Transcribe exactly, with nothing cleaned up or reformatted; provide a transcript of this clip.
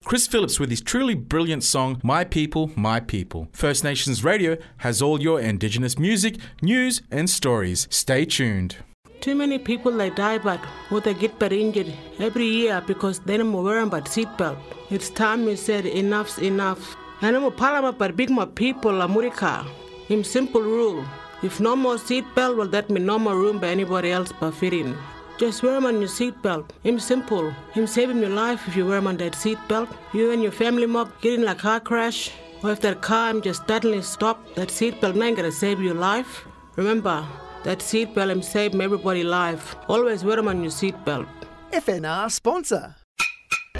Chris Phillips with his truly brilliant song, My People, My People. First Nations Radio has all your Indigenous music, news and stories. Stay tuned. Too many people they die but or they get but injured every year because they don't wear but seatbelt. It's time you said enough's enough. And I'm a parliament but big my people Amurika. In simple rule. If no more seatbelt, well that mean no more room by anybody else but fit in. Just wear them on your seatbelt. Him simple. Him saving your life if you wear them on that seatbelt. You and your family mob get in a car crash. Or if that car him just suddenly stop, that seatbelt ain't gonna save your life. Remember, that seatbelt him save everybody life. Always wear them on your seatbelt. F N R sponsor.